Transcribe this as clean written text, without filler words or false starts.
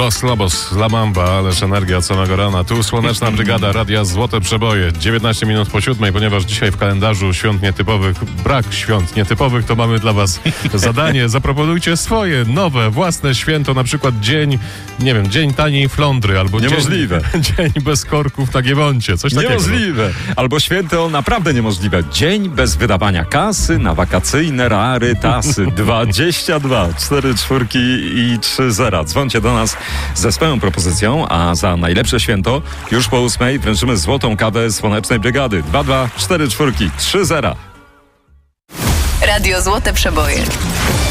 Los Lobos, La Mamba, ależ energia od samego rana. Tu Słoneczna Brygada Radia Złote Przeboje. 19 minut po 7, ponieważ dzisiaj w kalendarzu świąt nietypowych, brak świąt nietypowych, to mamy dla was zadanie. Zaproponujcie swoje, nowe, własne święto, na przykład dzień, nie wiem, dzień taniej flądry, albo niemożliwe. Dzień bez korków na Giewoncie, coś takiego. Niemożliwe. Albo święto naprawdę niemożliwe. Dzień bez wydawania kasy na wakacyjne rarytasy. 22 4 czwórki i 3 zera. Dzwońcie do nas ze swoją propozycją, a za najlepsze święto już po 8 wręczymy złotą kawę Słonecznej Brygady. 22 4 czwórki 3 zera. Radio Złote Przeboje.